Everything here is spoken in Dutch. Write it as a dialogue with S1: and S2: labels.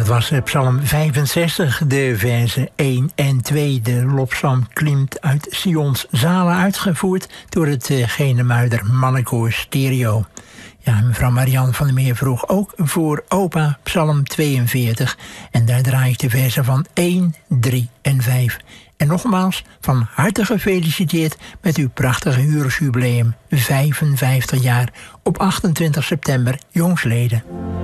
S1: dat was Psalm 65, de versen 1 en 2. De lofpsalm klimt uit Sions zalen, uitgevoerd door het Genemuider Mannenkoor Stereo. Ja, mevrouw Marianne van der Meer vroeg ook voor opa Psalm 42. En daar draai ik de versen van 1, 3 en 5. En nogmaals, van harte gefeliciteerd met uw prachtige huwelijksjubileum. 55 jaar op 28 september, jongsleden.